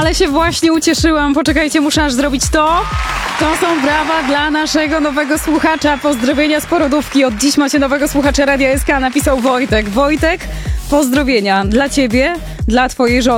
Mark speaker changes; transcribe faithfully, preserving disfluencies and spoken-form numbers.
Speaker 1: Ale się właśnie ucieszyłam. Poczekajcie, muszę aż zrobić to. To są brawa dla naszego nowego słuchacza. Pozdrowienia z porodówki. Od dziś macie nowego słuchacza Radia S K. Napisał Wojtek. Wojtek, pozdrowienia dla ciebie, dla twojej żony.